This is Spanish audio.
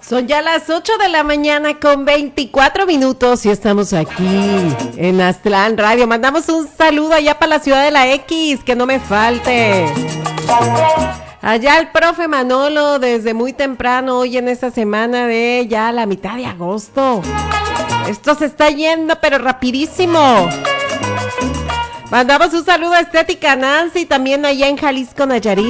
Son ya las 8 de la mañana con 24 minutos y estamos aquí en Aztlán Radio. Mandamos un saludo allá para la ciudad de la X, que no me falte. Allá el profe Manolo desde muy temprano hoy en esta semana de ya la mitad de agosto. Esto se está yendo pero rapidísimo. Mandamos un saludo a Estética Nancy también allá en Jalisco, Nayarit.